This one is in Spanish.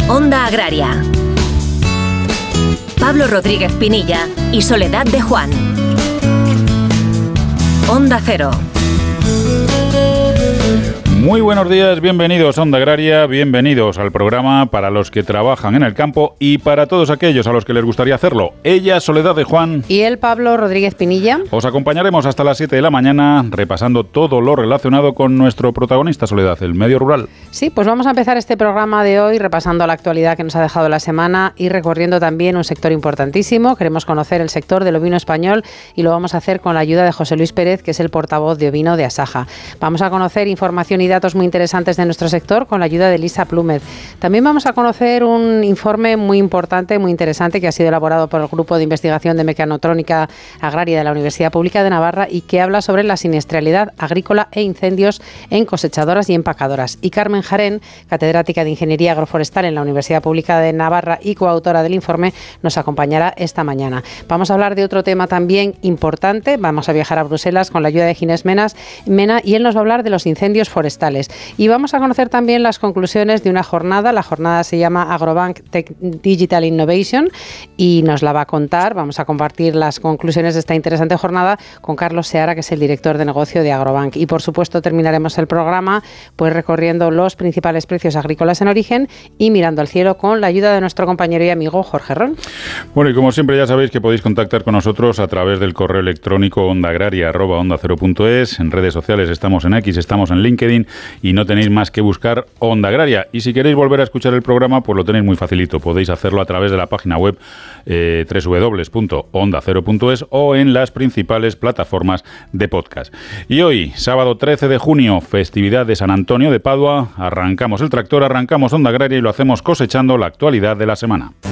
Onda Agraria. Pablo Rodríguez Pinilla y Soledad de Juan. Onda Cero. Muy buenos días, bienvenidos a Onda Agraria, bienvenidos al programa para los que trabajan en el campo y para todos aquellos a los que les gustaría hacerlo. Ella, Soledad de Juan. Y él, Pablo Rodríguez Pinilla. Os acompañaremos hasta las 7 de la mañana repasando todo lo relacionado con nuestro protagonista, Soledad, el medio rural. Sí, pues vamos a empezar este programa de hoy repasando la actualidad que nos ha dejado la semana y recorriendo también un sector importantísimo. Queremos conocer el sector del ovino español y lo vamos a hacer con la ayuda de José Luis Pérez, que es el portavoz de ovino de Asaja. Vamos a conocer información y datos muy interesantes de nuestro sector con la ayuda de Lisa Plúmez. También vamos a conocer un informe muy importante, muy interesante, que ha sido elaborado por el Grupo de Investigación de Mecanotrónica Agraria de la Universidad Pública de Navarra y que habla sobre la siniestralidad agrícola e incendios en cosechadoras y empacadoras. Y Carmen Jarén, catedrática de Ingeniería Agroforestal en la Universidad Pública de Navarra y coautora del informe, nos acompañará esta mañana. Vamos a hablar de otro tema también importante. Vamos a viajar a Bruselas con la ayuda de Ginés Mena y él nos va a hablar de los incendios forestales. Y vamos a conocer también las conclusiones de una jornada. La jornada se llama Agrobank Tech Digital Innovation y nos la va a contar. Vamos a compartir las conclusiones de esta interesante jornada con Carlos Seara, que es el director de negocio de Agrobank. Y por supuesto terminaremos el programa pues recorriendo los principales precios agrícolas en origen y mirando al cielo con la ayuda de nuestro compañero y amigo Jorge Ron. Bueno, y como siempre ya sabéis que podéis contactar con nosotros a través del correo electrónico ondaagraria@ondacero.es. En redes sociales estamos en X, estamos en LinkedIn y no tenéis más que buscar Onda Agraria. Y si queréis volver a escuchar el programa, pues lo tenéis muy facilito. Podéis hacerlo a través de la página web www.ondacero.es o en las principales plataformas de podcast. Y hoy, sábado 13 de junio, festividad de San Antonio de Padua, arrancamos el tractor, arrancamos Onda Agraria y lo hacemos cosechando la actualidad de la semana.